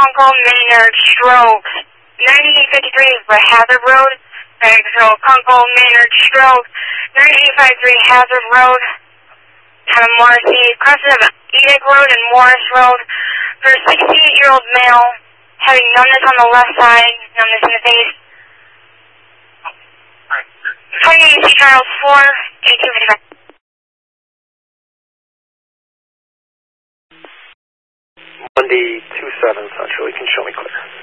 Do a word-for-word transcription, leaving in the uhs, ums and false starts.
Kunkel, Maynard, Stroke. ninety-eight fifty-three is the Hazard Road. Okay, so Kunkel, Maynard, Stroke. ninety-eight fifty-three Hazard Road. Kind of Morrissey, crossing of Edic Road and Morris Road. For a sixty-eight-year-old male, having numbness on the left side, numbness in the face. twenty-eight Charles four, eighteen fifty-five. Monday two seven, Central, you can show me clear.